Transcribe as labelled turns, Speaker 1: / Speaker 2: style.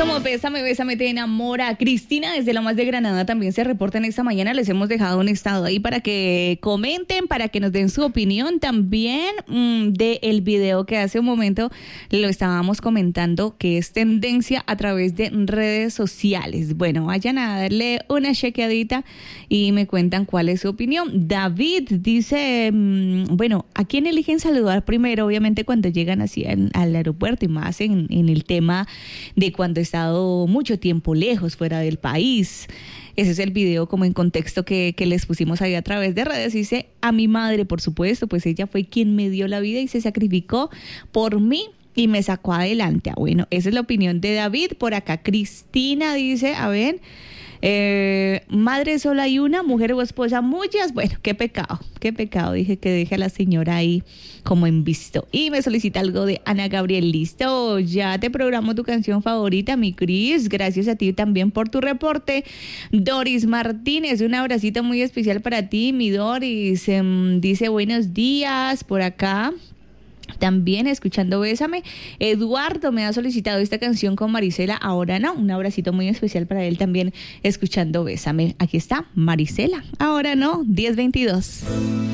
Speaker 1: Somos Bésame, Bésame, te enamora. Cristina desde Lomas de Granada también se reporta en esta mañana. Les hemos dejado un estado ahí para que comenten, para que nos den su opinión también del video que hace un momento lo estábamos comentando, que es tendencia a través de redes sociales. Bueno, vayan a darle una chequeadita y me cuentan cuál es su opinión. David dice, bueno, ¿a quién eligen saludar primero? Obviamente cuando llegan así al aeropuerto y más en el tema de cuando he estado mucho tiempo lejos, fuera del país. Ese es el video como en contexto que les pusimos ahí a través de redes. Dice, a mi madre, por supuesto, pues ella fue quien me dio la vida y se sacrificó por mí y me sacó adelante. Bueno, esa es la opinión de David. Por acá Cristina dice, a ver, madre sola y una, mujer o esposa muchas. Bueno, qué pecado, dije que deje a la señora ahí como en visto. Y me solicita algo de Ana Gabriel. Listo, ya te programo tu canción favorita, mi Cris. Gracias a ti también por tu reporte. Doris Martínez, un abracito muy especial para ti, mi Doris. Dice buenos días por acá. También escuchando Bésame. Eduardo me ha solicitado esta canción con Marisela, ahora no. Un abracito muy especial para él también escuchando Bésame. Aquí está Marisela, ahora no, 10:22.